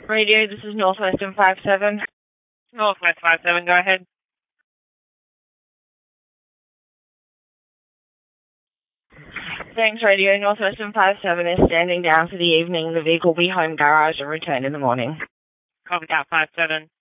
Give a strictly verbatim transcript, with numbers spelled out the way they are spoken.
Radio, this is Northwestern five seven. Northwest five seven, go ahead. Thanks, Radio. Northwestern five seven is standing down for the evening. The vehicle will be home garage and return in the morning. Copy that, five seven.